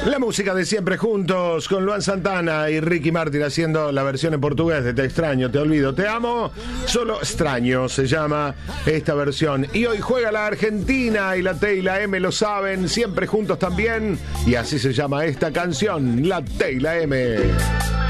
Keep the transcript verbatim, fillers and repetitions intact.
La música de Siempre Juntos con Luan Santana y Ricky Martin haciendo la versión en portugués de Te extraño, te olvido, te amo, solo extraño se llama esta versión. Y hoy juega la Argentina y la T y la M lo saben, Siempre Juntos también, y así se llama esta canción, la T y la M.